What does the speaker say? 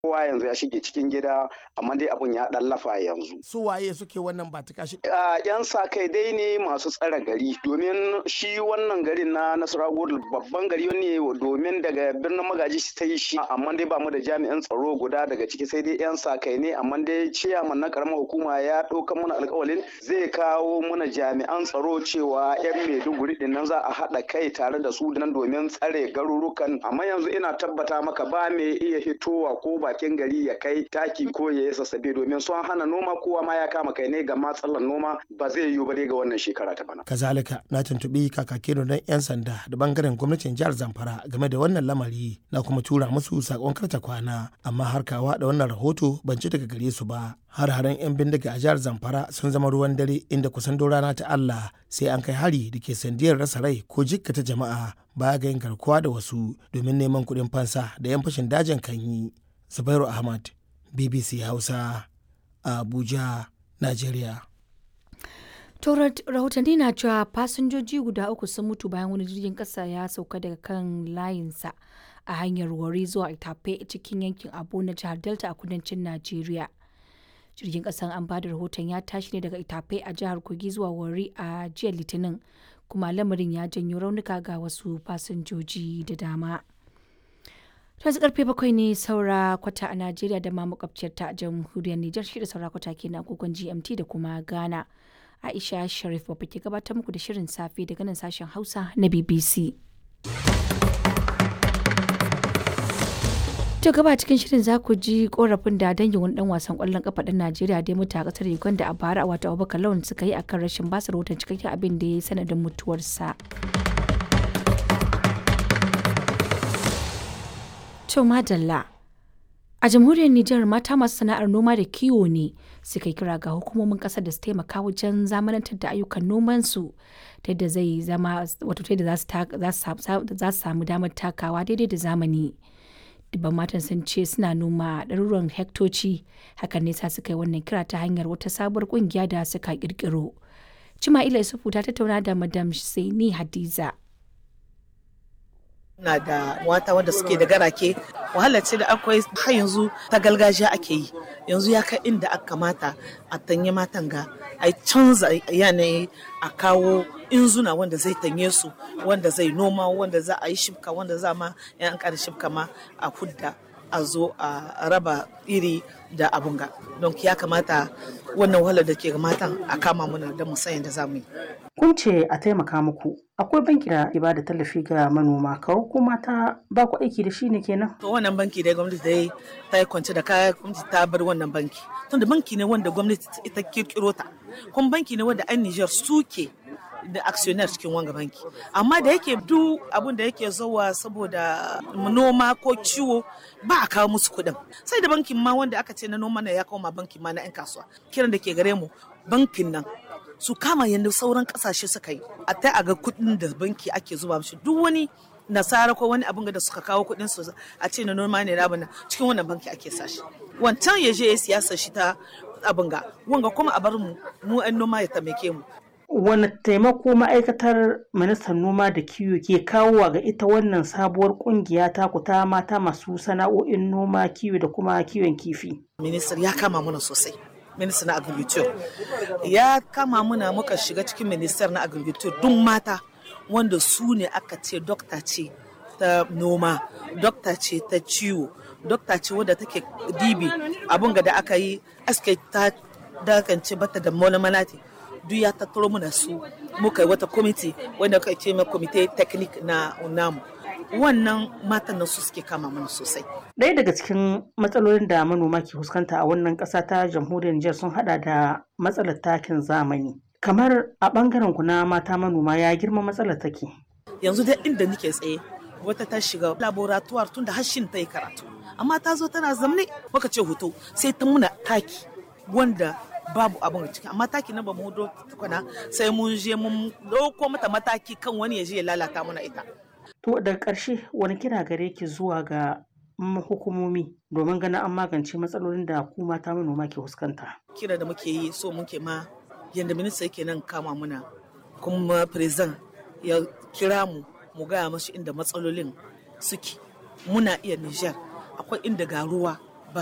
kowa yanzu ya shige cikin gida, amma dai abun ya ɗan lafa yanzu. Su waye suke wannan ba ta kashi? Yan sa kai dai ne masu tsare gari, domin shi wannan garin na Nasarawa babban gari ne, domin daga birnin Magaji ta yi shi, amma dai ba mu da jami'an tsaro guda daga ciki, sai dai yan sa kai ne, amma dai ciyaman na karamar hukuma ya ɗauka mana alƙawalin zai kawo mana jami'an tsaro cewa yan Maiduguri din nan za a haɗa kai tare da su nan domin tsare garurukan, amma yanzu ina tabbata maka ba mai iya hitowa ko bakin gari ya kai taki ko ya yi sassabe, domin sun hana noma, kowa ma ya kama kai ne ga matsalar noma, ba zai yiwu ba dai ga wannan shekara ta bana. Kazalika na tuntuɓi kakakin rundunar 'yan sanda da bangaren gwamnatin jihar Zamfara game da wannan lamari, na kuma tura musu sakon karta kwana, amma har kawa da wannan rahoto ban ci daga gare su ba. Har-haren 'yan bindiga a jihar Zamfara sun zama ruwan dare, inda kusan rana ta Allah sai an kai hari da ke sandiyar rasa rai ko jikkata jama'a baya ga yin garkuwa da wasu domin neman kuɗin fansa da 'yan fashin dajin kan yi. Zubairu Ahmad, BBC Hausa, Abuja, Najeriya. To rahotanni na cewa fasinjoji guda 3 sun mutu bayan wani jirgin kasa ya sauka daga kan layinsa a hanyar Warri zuwa Itape cikin yankin Abo na jihar Delta a kudancin Najeriya. Jirgin kasan an bada rahoton ya tashi ne daga Itape a jihar Kogi zuwa Warri a jiya Litinin, kuma lamarin ya janyo raunuka ga wasu fasinjoji da dama. Yanzu karfe 7 ne saura kwata a Najeriya da ma makwabciyar ta jamhuriyar Nijar, shi da saura kwata ke na agogon GMT da kuma Ghana. Aisha Sharif babba ke gabatar muku da shirin safe daga nan sashen Hausa na BBC. To gaba cikin shirin za ku ji korafin da dangin wani dan wasan kwallon kafa ɗan Najeriya da ya mutu a kasar Uganda a bara, wato Abubakar Lawan, suka yi akan rashin basa rahoton cikakken abin da ya yi sanadin mutuwarsa. To madalla. A jamhuriyar Nijar, mata masu sana'ar noma da kiwo ne suka yi kira ga hukumomin kasar da su taimaka wajen zamanantar da ayyukan nomansu ta yadda zai zama, wato ta yadda za su samu damar takawa daidai da zamani. Dubban matan sun ce suna noma ɗaruruwan hektoci, hakan ne sa suka yi wannan kira ta hanyar wata sabuwar ƙungiya da suka ƙirƙiro. Cima'ila Isufu ta tattauna da Madam Saini Hadiza. Na da mata wanda suke da garake, wahalar ce da akwai har yanzu ta gargajiya ake yi, yanzu ya kai inda aka kamata a tanye matan ga a canza yanayi, a kawo inzuna wanda zai tanye su, wanda zai noma, wanda za a yi shibka, wanda za ma yan ƙara shibka ma a hudda, a zo a raba iri da abun ga. Don ya kamata wannan wahalar da ke ga matan a kama muna don mu san yadda za mu yi. Kun ce a taimaka muku, akwai banki da ke bada tallafi ga manoma, kawai ko mata ba ku aiki da shi ne kenan? To wannan banki dai gwamnati dai ta yi kwance da kaya, gwamnati ta bar wannan banki. Tunda banki ne wanda gwamnati ita kirkiro ta, kuma banki ne wanda 'yan Nijar suke da actionnaire cikin wanga banki. Amma da yake duk abin da yake zuwa saboda noma ko ciwo ba a kawo musu kuɗin. Sai da bankin ma wanda aka ce na noma ne ya kawo ma bankin ma na 'yan kasuwa. Kiran da ke gare mu, bankin nan su kama yadda sauran kasashe suka yi, a ta a ga kuɗin da banki ake zuba mishi. Duk wani nasara ko wani abin da suka kawo kuɗin su a ce na noma ne rabana cikin wannan banki ake sashi. Wancan ya je ya siyasa shi ta abin ga, wanga kuma a bar mu 'yan noma ya taimake mu. Wani taimako ma'aikatar ministan noma da kiwo ke kawowa ga ita wannan sabuwar kungiya ta ku ta mata masu sana'o'in noma, kiwo da kuma kiwon kifi? Ministan ya kama mana sosai. Ministan na agriculture ya kama muna, muka shiga cikin ministan na agriculture duk mata wanda su ne aka ce dokta ce ta noma, dokta ce ta ciwo, dokta ce wadda take dibi abin da aka yi aske ta dakance bata da malamalati, duk ya tattaro muna su, muka yi wata kwamiti wanda aka ce mai kwamite technique na namu. Wannan matan nan su suke kama mana sosai. Ɗaya daga cikin matsalolin da manoma ke fuskanta a wannan ƙasa ta jamhuriyar Nijar sun hada da matsalar takin zamani. Kamar a ɓangaren ku na mata manoma, ya girma matsalar take? Yanzu dai inda nake tsaye, wata ta shiga laboratoire tun da hashin ta yi karatu, amma ta zo tana zamne, muka ce hoto sai ta muna taki wanda babu abin ciki, amma taki na ba mu hudo tukuna, sai mun je mun ɗauko mata mataki kan wani ya je ya lalata mana ita. To daga ƙarshe wani kira gare ki zuwa ga hukumomi domin ganin an magance matsalolin da ku mata manoma ke fuskanta? Kira da muke yi, so muke ma yadda minista yake nan kama muna, kuma president ya kira mu gaya mashi inda matsalolin suke. Muna iya Nijar, akwai inda ga ruwa